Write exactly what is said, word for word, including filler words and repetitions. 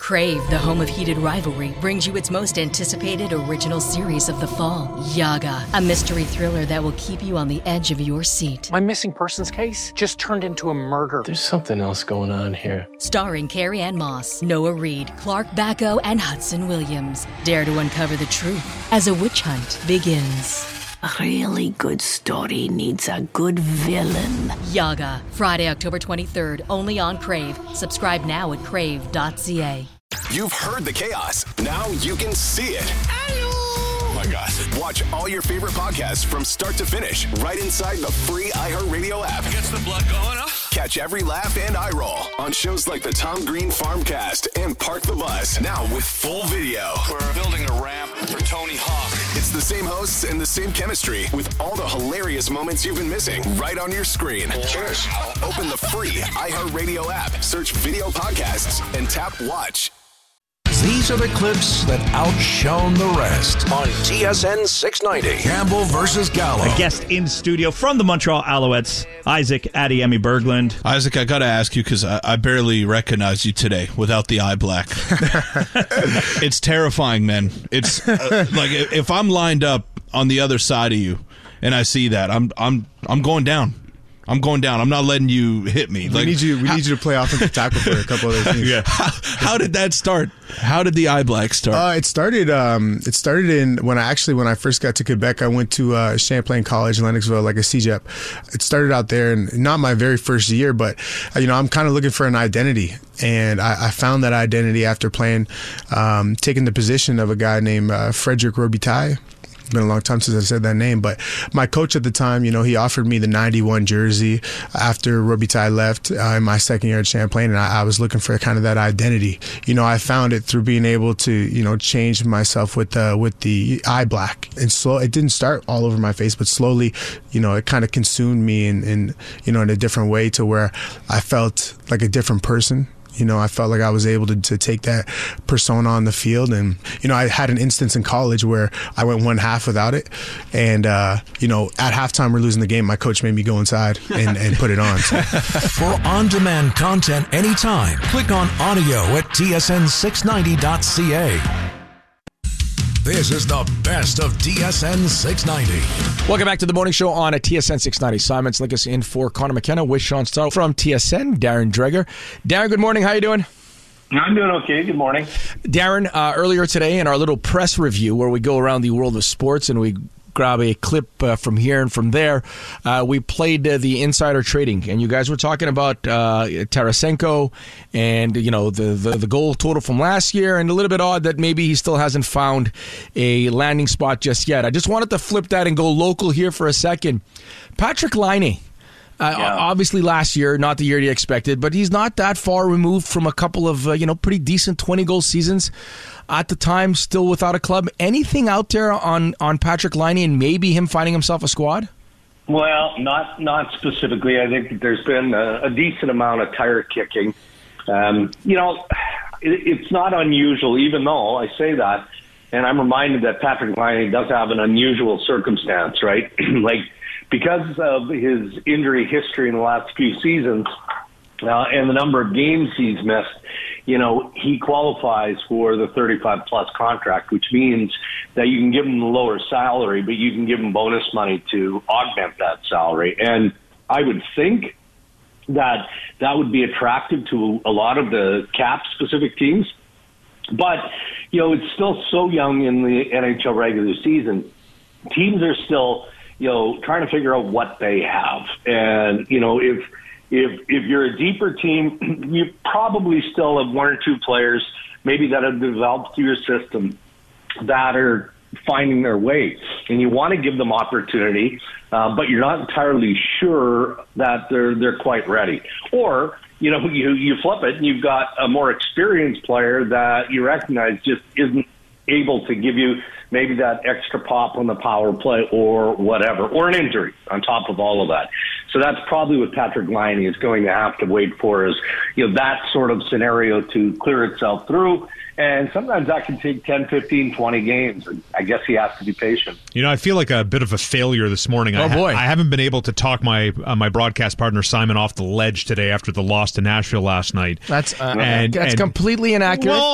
Crave, the home of heated rivalry, brings you its most anticipated original series of the fall, Yaga, a mystery thriller that will keep you on the edge of your seat. My missing persons case just turned into a murder. There's something else going on here. Starring Carrie Ann Moss, Noah Reid, Clark Bacco, and Hudson Williams. Dare to uncover the truth as a witch hunt begins. A really good story needs a good villain. Yaga, Friday, October twenty-third, only on Crave. Subscribe now at crave dot c a. You've heard the chaos. Now you can see it. Oh my God. Watch all your favorite podcasts from start to finish right inside the free iHeartRadio app. Gets the blood going, huh? Catch every laugh and eye roll on shows like the Tom Green Farmcast and Park the Bus. Now with full video. We're building a ramp for Tony Hawk. It's the same hosts and the same chemistry with all the hilarious moments you've been missing right on your screen. Cheers. Open the free iHeartRadio app, search video podcasts, and tap watch. These are the clips that outshone the rest on T S N six ninety. Campbell versus Gallo. A guest in studio from the Montreal Alouettes, Isaac Adeyemi Berglund. Isaac, I got to ask you because I, I barely recognize you today without the eye black. It's terrifying, man. It's uh, like if I'm lined up on the other side of you and I see that, I'm I'm I'm going down. I'm going down. I'm not letting you hit me. We like, need you. We how, need you to play offensive tackle for a couple of those things. Yeah. How, how did that start? How did the eye black start? Uh, it started. Um, it started in when I actually when I first got to Quebec. I went to uh, Champlain College in Lennoxville, like a C J E P. It started out there, and not my very first year, but uh, you know, I'm kind of looking for an identity, and I, I found that identity after playing, um, taking the position of a guy named uh, Frederick Robitaille. It's been a long time since I said that name, but my coach at the time, you know, he offered me the ninety-one jersey after Robitaille left uh, in my second year at Champlain, and I, I was looking for kind of that identity. You know, I found it through being able to, you know, change myself with the with the eye black, and slow. It didn't start all over my face, but slowly, you know, it kind of consumed me in, in you know, in a different way to where I felt like a different person. You know, I felt like I was able to, to take that persona on the field. And, you know, I had an instance in college where I went one half without it. And, uh, you know, at halftime we're losing the game. My coach made me go inside and, and put it on. So. For on-demand content anytime, click on audio at T S N six ninety dot c a. This is the best of T S N six ninety. Welcome back to the morning show on a T S N six ninety. Simon Slinkus in for Connor McKenna with Sean Starr from T S N, Darren Dreger. Darren, good morning. How you doing? I'm doing okay. Good morning. Darren, uh, earlier today in our little press review where we go around the world of sports and we grab a clip uh, from here and from there, uh, we played uh, the insider trading, and you guys were talking about uh, Tarasenko and, you know, the, the the goal total from last year, and a little bit odd that maybe he still hasn't found a landing spot just yet. I just wanted to flip that and go local here for a second. Patrick Laine. Uh, yeah. Obviously last year, not the year he expected, but he's not that far removed from a couple of, uh, you know, pretty decent twenty-goal seasons at the time, still without a club. Anything out there on, on Patrick Laine and maybe him finding himself a squad? Well, not not specifically. I think that there's been a, a decent amount of tire kicking. Um, you know, it, it's not unusual, even though I say that, and I'm reminded that Patrick Laine does have an unusual circumstance, right? Like, because of his injury history in the last few seasons uh, and the number of games he's missed, you know, he qualifies for the thirty-five plus contract, which means that you can give him the lower salary, but you can give him bonus money to augment that salary. And I would think that that would be attractive to a lot of the cap-specific teams. But, you know, it's still so young in the N H L regular season. Teams are still, you know, trying to figure out what they have. And, you know, if if if you're a deeper team, you probably still have one or two players maybe that have developed through your system that are finding their way. And you want to give them opportunity, uh, but you're not entirely sure that they're they're quite ready. Or, you know, you, you flip it and you've got a more experienced player that you recognize just isn't able to give you maybe that extra pop on the power play or whatever, or an injury on top of all of that. So that's probably what Patrick Laine is going to have to wait for, is, you know, that sort of scenario to clear itself through. And sometimes that can take ten, fifteen, twenty games. And I guess he has to be patient. You know, I feel like a bit of a failure this morning. Oh, I ha- boy. I haven't been able to talk my uh, my broadcast partner Simon off the ledge today after the loss to Nashville last night. That's uh, and, that's and, completely inaccurate. Well,